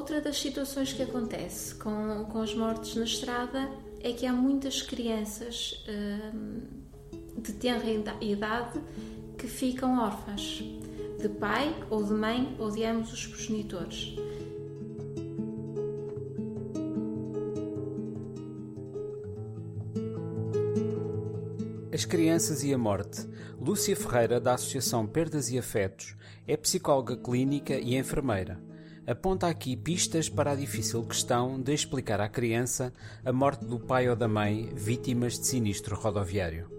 Outra das situações que acontece com as mortes na estrada é que há muitas crianças de tenra idade que ficam órfãs de pai ou de mãe ou de ambos os progenitores. As crianças e a morte. Lúcia Ferreira, da Associação Perdas e Afetos, é psicóloga clínica e enfermeira. Aponta aqui pistas para a difícil questão de explicar à criança a morte do pai ou da mãe vítimas de sinistro rodoviário.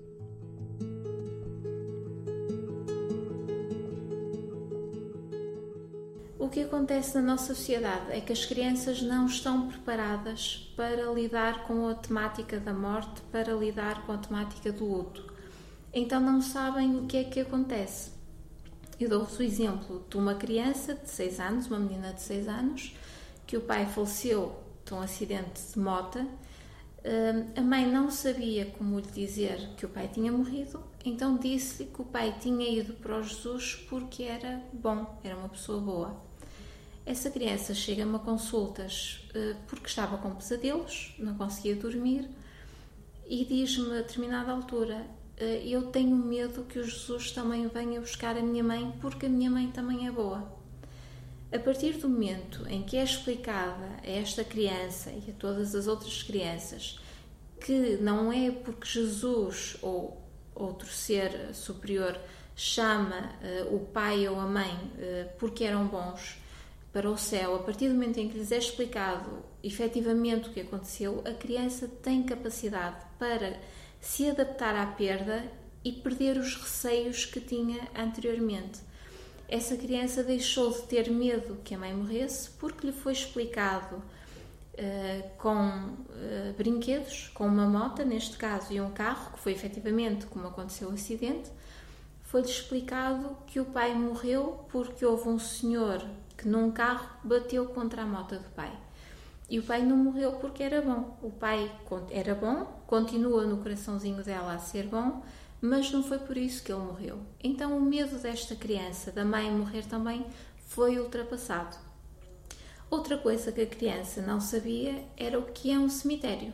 O que acontece na nossa sociedade é que as crianças não estão preparadas para lidar com a temática da morte, para lidar com a temática do luto. Então não sabem o que é que acontece. Eu dou-vos o exemplo de uma criança de 6 anos, uma menina de 6 anos, que o pai faleceu de um acidente de moto. A mãe não sabia como lhe dizer que o pai tinha morrido, então disse-lhe que o pai tinha ido para o Jesus porque era bom, era uma pessoa boa. Essa criança chega-me a consultas porque estava com pesadelos, não conseguia dormir e diz-me a determinada altura: eu tenho medo que o Jesus também venha buscar a minha mãe porque a minha mãe também é boa. A partir do momento em que é explicada a esta criança e a todas as outras crianças que não é porque Jesus ou outro ser superior chama o pai ou a mãe porque eram bons para o céu, a partir do momento em que lhes é explicado efetivamente o que aconteceu, a criança tem capacidade para se adaptar à perda e perder os receios que tinha anteriormente. Essa criança deixou de ter medo que a mãe morresse porque lhe foi explicado com brinquedos, com uma moto, neste caso, e um carro, que foi efetivamente como aconteceu o acidente. Foi-lhe explicado que o pai morreu porque houve um senhor que num carro bateu contra a moto do pai. E o pai não morreu porque era bom. O pai era bom, continua no coraçãozinho dela a ser bom, mas não foi por isso que ele morreu. Então o medo desta criança, da mãe morrer também, foi ultrapassado. Outra coisa que a criança não sabia era o que é um cemitério.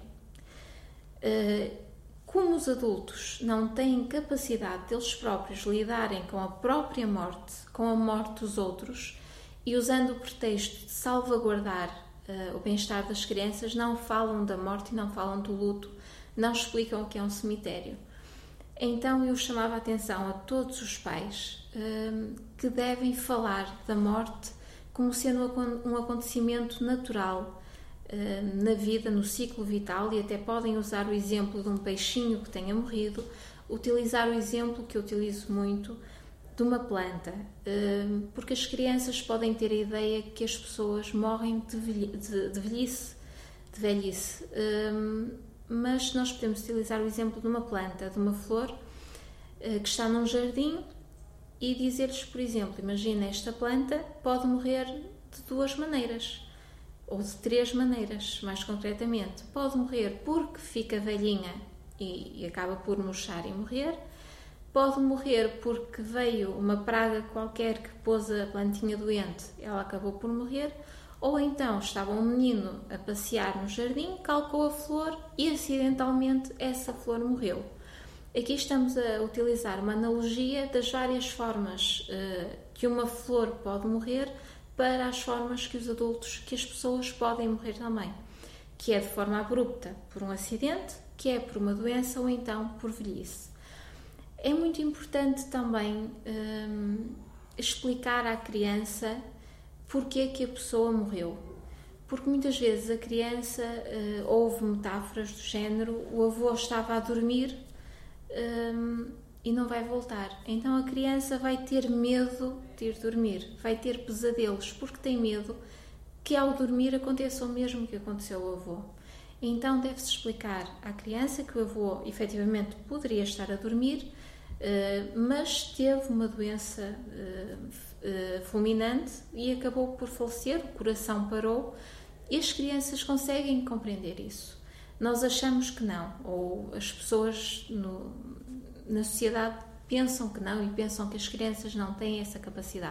Como os adultos não têm capacidade deles próprios lidarem com a própria morte, com a morte dos outros, e usando o pretexto de salvaguardar o bem-estar das crianças, não falam da morte e não falam do luto, não explicam o que é um cemitério. Então eu chamava a atenção a todos os pais que devem falar da morte como sendo um acontecimento natural na vida, no ciclo vital, e até podem usar o exemplo de um peixinho que tenha morrido, utilizar o exemplo que eu utilizo muito de uma planta, porque as crianças podem ter a ideia que as pessoas morrem de velhice, mas nós podemos utilizar o exemplo de uma planta, de uma flor que está num jardim e dizer-lhes, por exemplo, imagina, esta planta pode morrer de 2 maneiras, ou de 3 maneiras, mais concretamente. Pode morrer porque fica velhinha e acaba por murchar e morrer. Pode morrer porque veio uma praga qualquer que pôs a plantinha doente, ela acabou por morrer. Ou então estava um menino a passear no jardim, calcou a flor e acidentalmente essa flor morreu. Aqui estamos a utilizar uma analogia das várias formas que uma flor pode morrer para as formas que os adultos, que as pessoas podem morrer também, que é de forma abrupta por um acidente, que é por uma doença ou então por velhice. É muito importante também explicar à criança porque é que a pessoa morreu. Porque muitas vezes a criança ouve metáforas do género: o avô estava a dormir e não vai voltar. Então a criança vai ter medo de ir dormir, vai ter pesadelos, porque tem medo que ao dormir aconteça o mesmo que aconteceu ao avô. Então deve-se explicar à criança que o avô efetivamente poderia estar a dormir, mas teve uma doença fulminante e acabou por falecer, o coração parou, e as crianças conseguem compreender isso. Nós achamos que não, ou as pessoas na sociedade pensam que não e pensam que as crianças não têm essa capacidade.